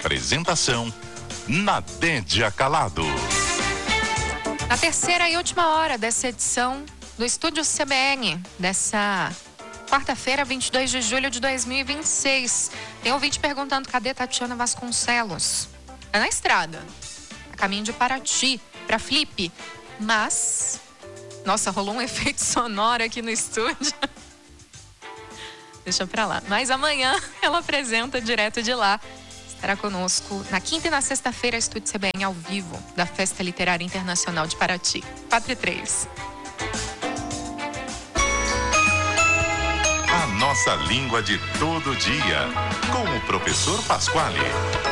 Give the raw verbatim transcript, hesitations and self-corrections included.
Apresentação: Nadédia Calado. Na terceira e última hora dessa edição do Estúdio C B N, dessa quarta-feira, vinte e dois de julho de dois mil e vinte e seis. Tem ouvinte perguntando: cadê Tatiana Vasconcelos? É na estrada, a caminho de Paraty, para Flip. Mas, nossa, rolou um efeito sonoro aqui no estúdio. Deixa pra lá. Mas amanhã ela apresenta direto de lá. Estará conosco na quinta e na sexta-feira, Estúdio C B N ao vivo, da Festa Literária Internacional de Paraty. quatro e três. A nossa língua de todo dia, com o professor Pasquale.